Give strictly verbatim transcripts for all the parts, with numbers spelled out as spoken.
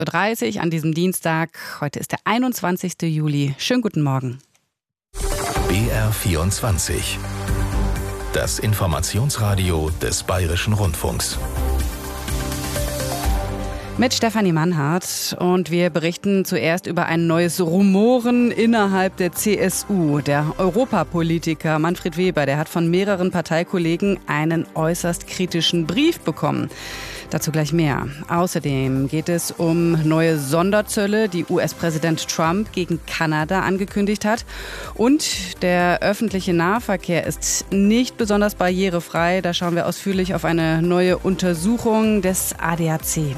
dreißig an diesem Dienstag. Heute ist der einundzwanzigster Juli. Schönen guten Morgen. B R vierundzwanzig. Das Informationsradio des Bayerischen Rundfunks. Mit Stefanie Mannhardt, und wir berichten zuerst über ein neues Rumoren innerhalb der C S U. Der Europapolitiker Manfred Weber, der hat von mehreren Parteikollegen einen äußerst kritischen Brief bekommen. Dazu gleich mehr. Außerdem geht es um neue Sonderzölle, die U S-Präsident Trump gegen Kanada angekündigt hat. Und der öffentliche Nahverkehr ist nicht besonders barrierefrei. Da schauen wir ausführlich auf eine neue Untersuchung des A D A C.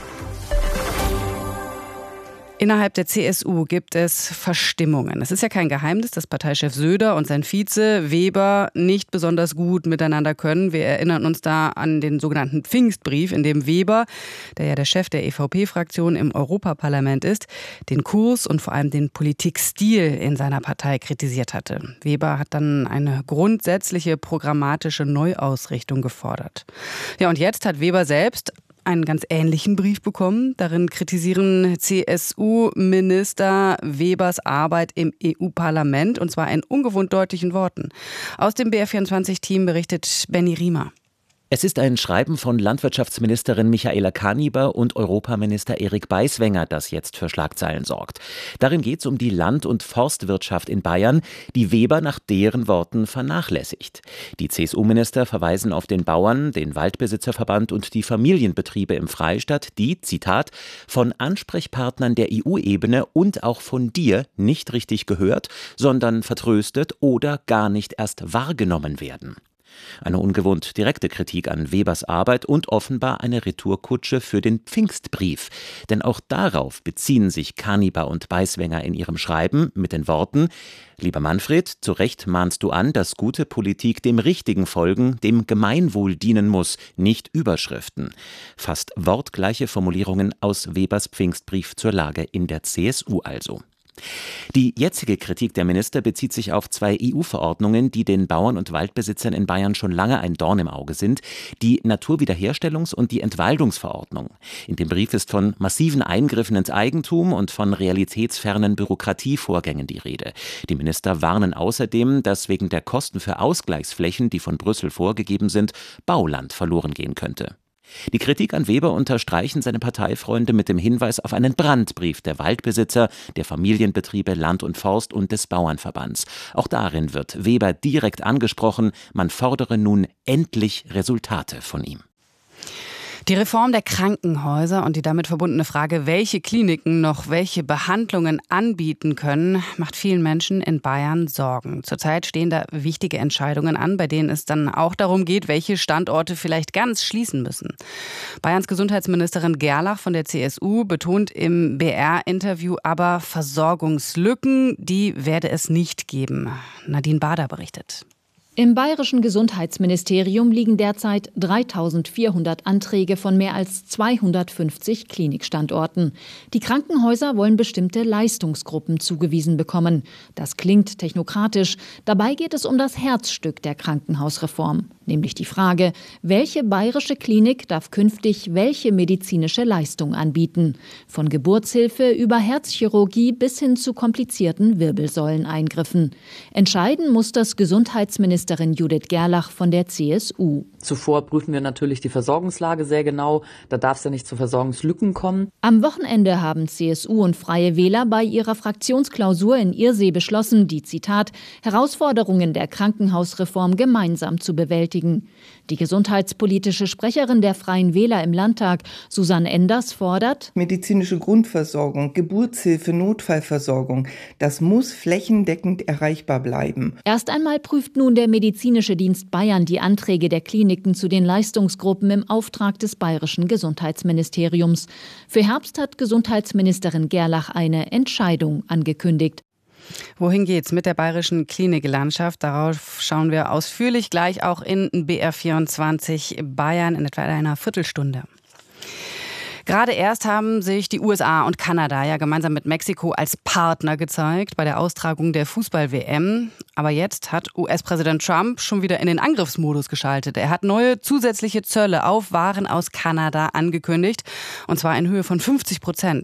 Innerhalb der C S U gibt es Verstimmungen. Es ist ja kein Geheimnis, dass Parteichef Söder und sein Vize Weber nicht besonders gut miteinander können. Wir erinnern uns da an den sogenannten Pfingstbrief, in dem Weber, der ja der Chef der E V P-Fraktion im Europaparlament ist, den Kurs und vor allem den Politikstil in seiner Partei kritisiert hatte. Weber hat dann eine grundsätzliche programmatische Neuausrichtung gefordert. Ja, und jetzt hat Weber selbst einen ganz ähnlichen Brief bekommen. Darin kritisieren C S U-Minister Webers Arbeit im E U-Parlament, und zwar in ungewohnt deutlichen Worten. Aus dem B R vierundzwanzig-Team berichtet Benny Riemer. Es ist ein Schreiben von Landwirtschaftsministerin Michaela Kaniber und Europaminister Erik Beiswenger, das jetzt für Schlagzeilen sorgt. Darin geht es um die Land- und Forstwirtschaft in Bayern, die Weber nach deren Worten vernachlässigt. Die C S U-Minister verweisen auf den Bauern, den Waldbesitzerverband und die Familienbetriebe im Freistaat, die, Zitat, von Ansprechpartnern der E U-Ebene und auch von dir nicht richtig gehört, sondern vertröstet oder gar nicht erst wahrgenommen werden. Eine ungewohnt direkte Kritik an Webers Arbeit und offenbar eine Retourkutsche für den Pfingstbrief. Denn auch darauf beziehen sich Kaniber und Beiswenger in ihrem Schreiben mit den Worten: Lieber Manfred, zu Recht mahnst du an, dass gute Politik dem Richtigen folgen, dem Gemeinwohl dienen muss, nicht Überschriften. Fast wortgleiche Formulierungen aus Webers Pfingstbrief zur Lage in der C S U also. Die jetzige Kritik der Minister bezieht sich auf zwei E U-Verordnungen, die den Bauern und Waldbesitzern in Bayern schon lange ein Dorn im Auge sind: die Naturwiederherstellungs- und die Entwaldungsverordnung. In dem Brief ist von massiven Eingriffen ins Eigentum und von realitätsfernen Bürokratievorgängen die Rede. Die Minister warnen außerdem, dass wegen der Kosten für Ausgleichsflächen, die von Brüssel vorgegeben sind, Bauland verloren gehen könnte. Die Kritik an Weber unterstreichen seine Parteifreunde mit dem Hinweis auf einen Brandbrief der Waldbesitzer, der Familienbetriebe Land und Forst und des Bauernverbands. Auch darin wird Weber direkt angesprochen, man fordere nun endlich Resultate von ihm. Die Reform der Krankenhäuser und die damit verbundene Frage, welche Kliniken noch welche Behandlungen anbieten können, macht vielen Menschen in Bayern Sorgen. Zurzeit stehen da wichtige Entscheidungen an, bei denen es dann auch darum geht, welche Standorte vielleicht ganz schließen müssen. Bayerns Gesundheitsministerin Gerlach von der C S U betont im B R-Interview aber, Versorgungslücken, die werde es nicht geben. Nadine Bader berichtet. Im bayerischen Gesundheitsministerium liegen derzeit dreitausendvierhundert Anträge von mehr als zweihundertfünfzig Klinikstandorten. Die Krankenhäuser wollen bestimmte Leistungsgruppen zugewiesen bekommen. Das klingt technokratisch. Dabei geht es um das Herzstück der Krankenhausreform, nämlich die Frage, welche bayerische Klinik darf künftig welche medizinische Leistung anbieten. Von Geburtshilfe über Herzchirurgie bis hin zu komplizierten Wirbelsäuleneingriffen. Entscheiden muss das Gesundheitsministerium Judith Gerlach von der C S U. Zuvor prüfen wir natürlich die Versorgungslage sehr genau. Da darf es ja nicht zu Versorgungslücken kommen. Am Wochenende haben C S U und Freie Wähler bei ihrer Fraktionsklausur in Irsee beschlossen, die, Zitat, Herausforderungen der Krankenhausreform gemeinsam zu bewältigen. Die gesundheitspolitische Sprecherin der Freien Wähler im Landtag, Susanne Enders, fordert: Medizinische Grundversorgung, Geburtshilfe, Notfallversorgung, das muss flächendeckend erreichbar bleiben. Erst einmal prüft nun der Medizinische Dienst Bayern die Anträge der Kliniken zu den Leistungsgruppen im Auftrag des bayerischen Gesundheitsministeriums. Für Herbst hat Gesundheitsministerin Gerlach eine Entscheidung angekündigt. Wohin geht's mit der bayerischen Kliniklandschaft? Darauf schauen wir ausführlich gleich auch in B R vierundzwanzig Bayern in etwa einer Viertelstunde. Gerade erst haben sich die U S A und Kanada ja gemeinsam mit Mexiko als Partner gezeigt bei der Austragung der Fußball-W M. Aber jetzt hat U S-Präsident Trump schon wieder in den Angriffsmodus geschaltet. Er hat neue zusätzliche Zölle auf Waren aus Kanada angekündigt. Und zwar in Höhe von fünfzig Prozent.